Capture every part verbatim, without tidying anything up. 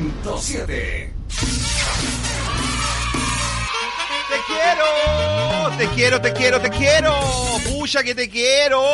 punto siete. Te quiero, te quiero, te quiero, te quiero. Pucha que te quiero.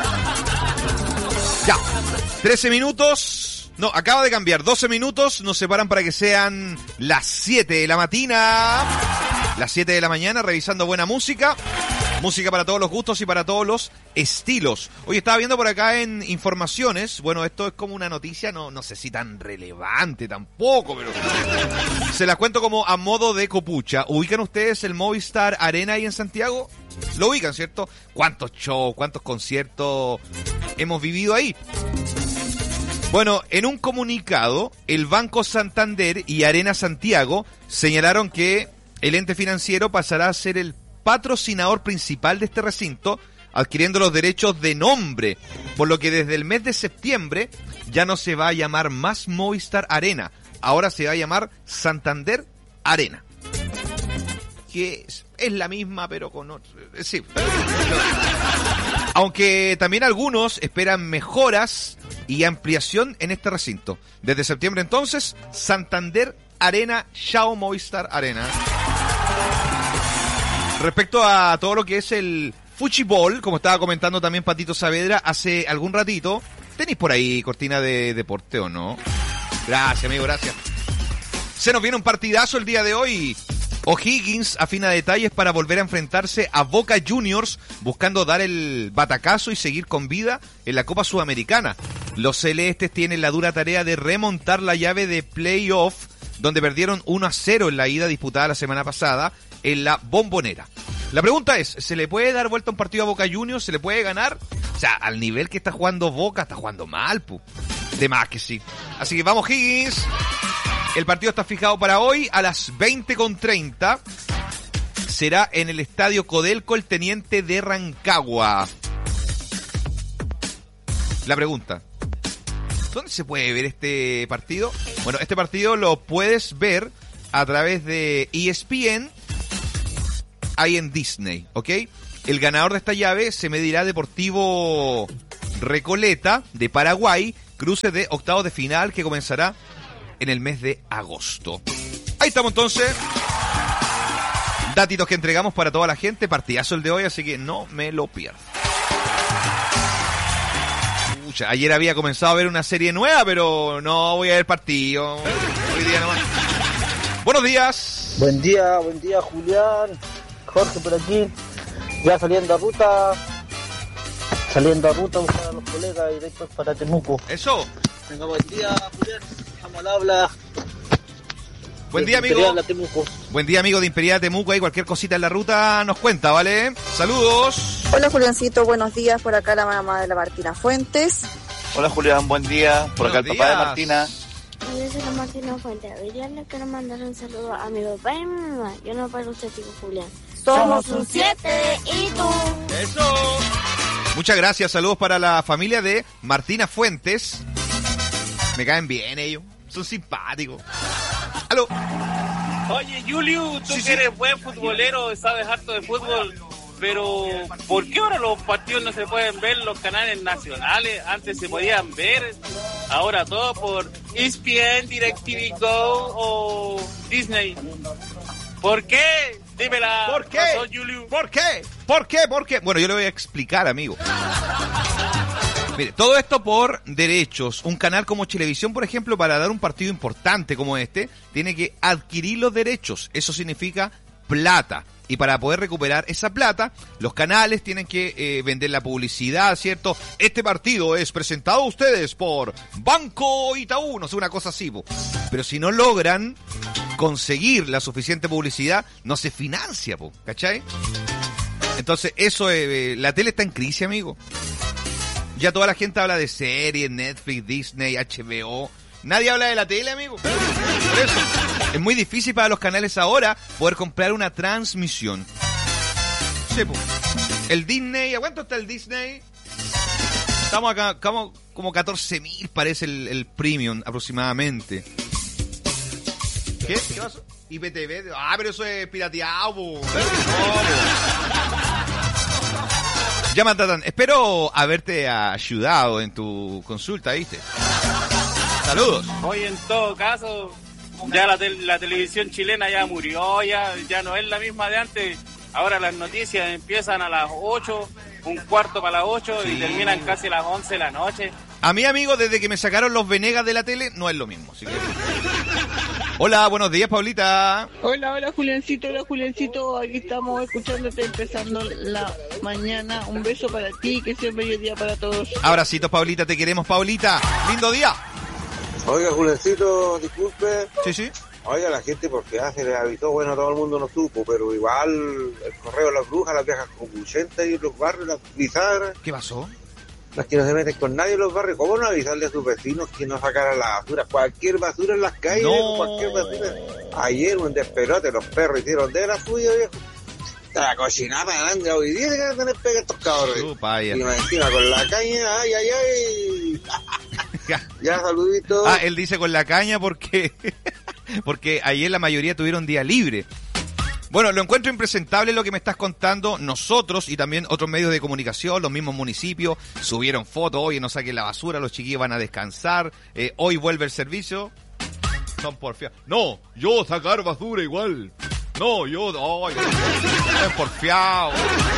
Ya, trece minutos. No, acaba de cambiar. doce minutos nos separan para que sean las siete de la mañana. Las siete de la mañana, revisando buena música. Música para todos los gustos y para todos los estilos. Hoy estaba viendo por acá en informaciones. Bueno, esto es como una noticia, no, no sé si tan relevante tampoco, pero se las cuento como a modo de copucha. ¿Ubican ustedes el Movistar Arena ahí en Santiago? Lo ubican, ¿cierto? ¿Cuántos shows, cuántos conciertos hemos vivido ahí? Bueno, en un comunicado, el Banco Santander y Arena Santiago señalaron que el ente financiero pasará a ser el patrocinador principal de este recinto, adquiriendo los derechos de nombre, por lo que desde el mes de septiembre ya no se va a llamar más Movistar Arena, ahora se va a llamar Santander Arena, que es, es la misma pero con otro, sí. Aunque también algunos esperan mejoras y ampliación en este recinto. Desde septiembre entonces, Santander Arena, chao Movistar Arena. Respecto a todo lo que es el fuchibol, como estaba comentando también Patito Saavedra hace algún ratito, ¿tenéis por ahí cortina de deporte o no? Gracias, amigo, gracias. Se nos viene un partidazo el día de hoy. O'Higgins afina detalles para volver a enfrentarse a Boca Juniors, buscando dar el batacazo y seguir con vida en la Copa Sudamericana. Los celestes tienen la dura tarea de remontar la llave de playoff, donde perdieron uno a cero en la ida disputada la semana pasada en la Bombonera. La pregunta es, ¿se le puede dar vuelta un partido a Boca Juniors? ¿Se le puede ganar? O sea, al nivel que está jugando Boca, está jugando mal, pu. De más que sí. Así que vamos, Higgins. El partido está fijado para hoy a las veinte con treinta. Será en el Estadio Codelco El Teniente de Rancagua. La pregunta, ¿dónde se puede ver este partido? Bueno, este partido lo puedes ver a través de E S P N, ahí en Disney, ¿ok? El ganador de esta llave se medirá Deportivo Recoleta de Paraguay, cruce de octavos de final que comenzará en el mes de agosto. Ahí estamos entonces. Datitos que entregamos para toda la gente. Partidazo el de hoy, así que no me lo pierdas. Pucha, ayer había comenzado a ver una serie nueva, pero no voy a ver partido. Hoy día nomás. Buenos días. Buen día, buen día, Julián. Jorge por aquí. Ya saliendo a ruta. Saliendo a ruta a buscar a los colegas directos para Temuco. Eso. Venga, buen día, Julián. Vamos al habla. Buen día, amigo. Buen día, amigo de Imperial Temuco. Ahí cualquier cosita en la ruta nos cuenta, ¿vale? Saludos. Hola, Juliancito. Buenos días. Por acá la mamá de la Martina Fuentes. Hola, Julián. Buen día. Por acá el papá de Martina. Yo soy la Martina Fuentes. Hoy día le quiero mandar un saludo a mi papá y a mi mamá. Yo no para usted, chico Julián. Somos un siete y tú. Eso. Muchas gracias. Saludos para la familia de Martina Fuentes. Me caen bien ellos. Son simpáticos. ¡Aló! Oye, Julio, tú sí, que sí. eres buen futbolero, sabes harto de fútbol, pero ¿por qué ahora los partidos no se pueden ver en los canales nacionales? Antes se podían ver, ahora todo por E S P N, DirecTV Go o Disney. ¿Por qué? Dímela. ¿Por qué? Razón, Julio. ¿Por qué? ¿Por qué? ¿Por qué? Bueno, yo le voy a explicar, amigo. Mire, todo esto por derechos. Un canal como Chilevisión, por ejemplo, para dar un partido importante como este, tiene que adquirir los derechos. Eso significa plata. Y para poder recuperar esa plata, los canales tienen que eh, vender la publicidad, ¿cierto? Este partido es presentado a ustedes por Banco Itaú, no sé, una cosa así, po. Pero si no logran conseguir la suficiente publicidad, no se financia, po, ¿cachai? Entonces, eso, eh, la tele está en crisis, amigo. Ya toda la gente habla de series, Netflix, Disney, H B O. Nadie habla de la tele, amigo. Por eso. Es muy difícil para los canales ahora poder comprar una transmisión. Sí, po. El Disney, ¿a cuánto está el Disney? Estamos acá, como, como catorce mil parece el, el premium aproximadamente. ¿Qué? ¿Qué pasó? I P T V. Ah, pero eso es pirateado, po. No, po. Llama, Tatán. Espero haberte ayudado en tu consulta, ¿viste? Saludos. Hoy en todo caso, ya la, te- la televisión chilena ya murió, ya, ya no es la misma de antes. Ahora las noticias empiezan a las ocho, un cuarto para las ocho sí. y terminan casi a las once de la noche. A mí, amigo, desde que me sacaron los Venegas de la tele, no es lo mismo. Así que... Hola, buenos días, Paulita. Hola, hola, Juliancito, hola, Juliancito. Aquí estamos escuchándote, empezando la mañana. Un beso para ti, que sea un bello día para todos. Abracitos, Paulita, te queremos, Paulita. Lindo día. Oiga, Juliancito, disculpe. Sí, sí. Oiga, la gente porque hace le avisó, bueno, todo el mundo no supo, pero igual el correo de las brujas, las viejas concuchentas y los barrios, las bizarras. ¿Qué pasó? Las que no se meten con nadie en los barrios, ¿cómo no avisarle a sus vecinos que no sacaran la basura? Cualquier basura en las calles, no. cualquier basura. Ayer un despelote, los perros hicieron de la suya, viejo. La cochinada grande, hoy día que van a tener pega estos cabros. Upa, y más encima con la caña, ay, ay, ay. Ya, saluditos. Ah, él dice con la caña porque porque ayer la mayoría tuvieron día libre. Bueno, lo encuentro impresentable lo que me estás contando. Nosotros y también otros medios de comunicación, los mismos municipios, subieron fotos. Oye, no saquen la basura, los chiquillos van a descansar. Eh, hoy vuelve el servicio. Son porfiados. No, yo sacar basura igual. No, yo... Ay, no, porfiado.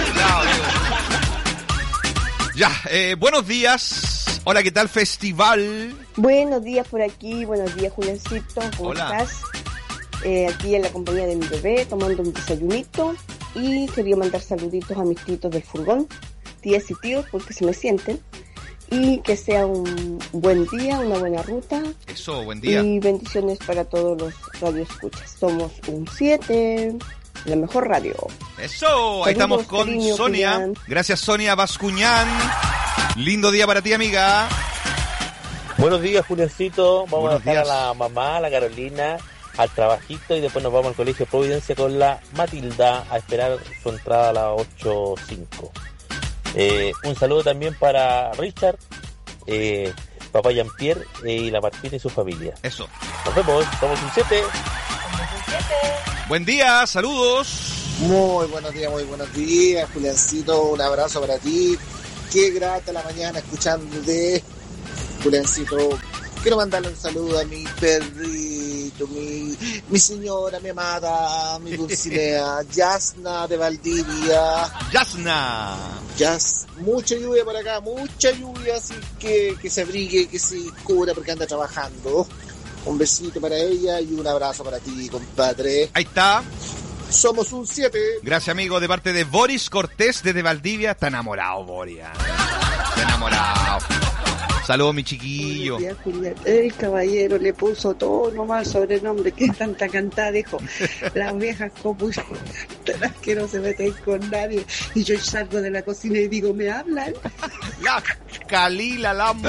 Ya, eh, buenos días. Hola, ¿qué tal, festival? Buenos días por aquí. Buenos días, Juliancito. ¿Cómo Hola. estás? Eh, aquí en la compañía de mi bebé, tomando un desayunito, y quería mandar saluditos a mis titos del furgón, tías y tíos, porque se me sienten, y que sea un buen día, una buena ruta. Eso, buen día. Y bendiciones para todos los radioescuchas. Somos un siete, la mejor radio. Eso, Saludos, ahí estamos con cariño, Sonia. Julián. Gracias, Sonia Bascuñán. Lindo día para ti, amiga. Buenos días, Juliancito. Vamos Buenos a dejar días. a la mamá, a la Carolina, al trabajito y después nos vamos al Colegio Providencia con la Matilda a esperar su entrada a las ocho cinco. Eh, un saludo también para Richard, eh, papá Jean-Pierre eh, y la Martina y su familia. Eso. Nos vemos, somos un siete. Buen día, saludos. Muy buenos días, muy buenos días, Juliancito, un abrazo para ti. Qué grata la mañana escuchándote, Juliancito. Quiero mandarle un saludo a mi perrito, mi, mi señora, mi amada, mi Dulcinea, Yasna de Valdivia. Yasna. Yas, mucha lluvia por acá, mucha lluvia, así que que se abrigue, que se cubra porque anda trabajando. Un besito para ella y un abrazo para ti, compadre. Ahí está. Somos un siete. Gracias, amigo, de parte de Boris Cortés desde Valdivia. Está enamorado, Boris. Está enamorado. Saludos, mi chiquillo. Buenos días, Julián. El caballero le puso todo nomás el sobrenombre, que es tanta cantada, dijo, las viejas copus, las que no se meten con nadie. Y yo salgo de la cocina y digo, ¿me hablan? La Calila Lambo.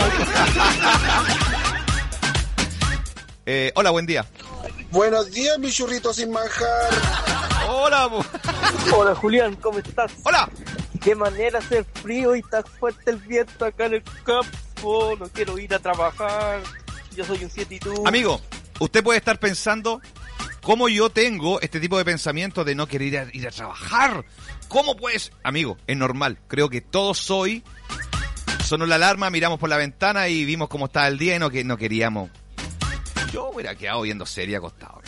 eh, hola, buen día. Buenos días, mi churrito sin manjar. Hola. bo- Hola Julián, ¿cómo estás? Hola. Qué manera hace frío y está fuerte el viento acá en el campo. No quiero ir a trabajar. Yo soy un siete y tú. Amigo, usted puede estar pensando cómo yo tengo este tipo de pensamiento de no querer ir a, ir a trabajar. ¿Cómo pues? Amigo, es normal. Creo que todos hoy sonó la alarma, miramos por la ventana y vimos cómo estaba el día y no, que, no queríamos. Yo hubiera quedado viendo serie acostado.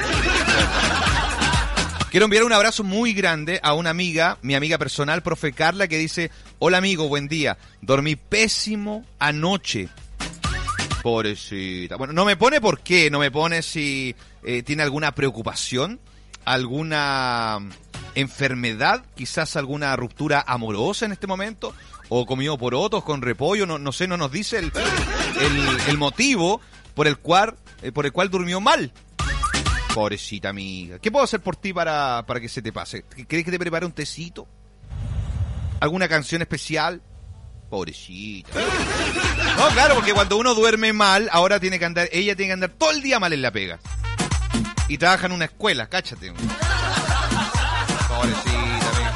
Quiero enviar un abrazo muy grande a una amiga, mi amiga personal, profe Carla, que dice: hola amigo, buen día. Dormí pésimo anoche. Pobrecita. Bueno, no me pone por qué, no me pone si eh, tiene alguna preocupación, alguna enfermedad, quizás alguna ruptura amorosa en este momento, o comido porotos con repollo, no, no sé, no nos dice el, el, el motivo por el cual eh, por el cual durmió mal. Pobrecita amiga. ¿Qué puedo hacer por ti para, para que se te pase? ¿Querés que te prepare un tecito? ¿Alguna canción especial? Pobrecita. No, claro, porque cuando uno duerme mal, ahora tiene que andar, ella tiene que andar todo el día mal en la pega. Y trabaja en una escuela, cáchate. Pobrecita, amiga.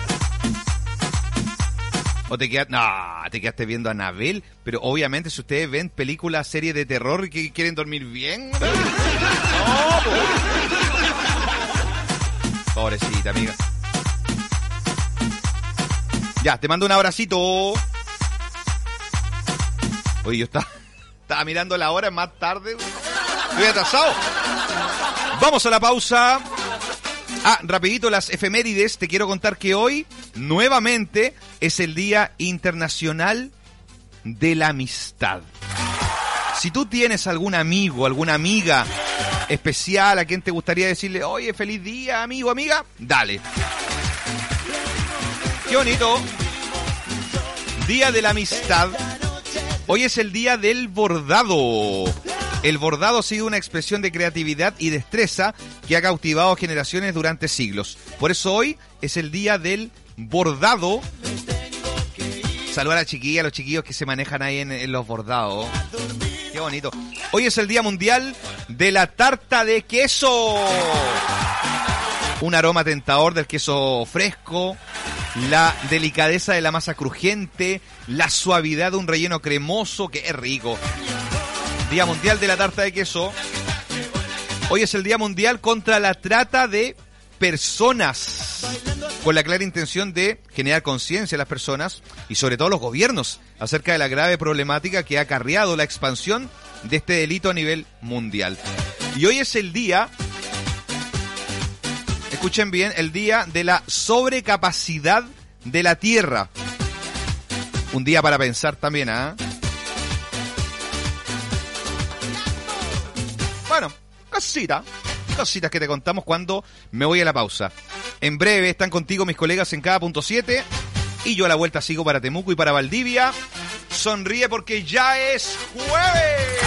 O te quedaste, no, te quedaste viendo a Anabel, pero obviamente si ustedes ven películas, series de terror y que quieren dormir bien, no, pues. Pobrecita, amiga. Ya, te mando un abracito. Oye, yo estaba, Estaba mirando la hora, más tarde. Estoy atrasado. Vamos a la pausa. Ah, rapidito las efemérides. Te quiero contar que hoy, nuevamente, es el Día Internacional de la Amistad. Si tú tienes algún amigo, alguna amiga especial a quien te gustaría decirle, oye, feliz día, amigo, amiga, dale. Qué bonito. Día de la Amistad. Hoy es el día del bordado. El bordado ha sido una expresión de creatividad y destreza que ha cautivado generaciones durante siglos. Por eso hoy es el día del bordado. Saludar a la chiquilla, a los chiquillos que se manejan ahí en, en los bordados. Qué bonito. Hoy es el Día Mundial de la Tarta de Queso. Un aroma tentador del queso fresco, la delicadeza de la masa crujiente, la suavidad de un relleno cremoso, que es rico. Día Mundial de la Tarta de Queso. Hoy es el Día Mundial contra la Trata de Personas, con la clara intención de generar conciencia a las personas y sobre todo a los gobiernos acerca de la grave problemática que ha acarreado la expansión de este delito a nivel mundial. Y hoy es el día, escuchen bien, el día de la sobrecapacidad de la Tierra. Un día para pensar también, ¿ah? ¿eh? Bueno, cosita, cositas que te contamos cuando me voy a la pausa. En breve están contigo mis colegas en cada punto siete y yo a la vuelta sigo para Temuco y para Valdivia. Sonríe porque ya es jueves.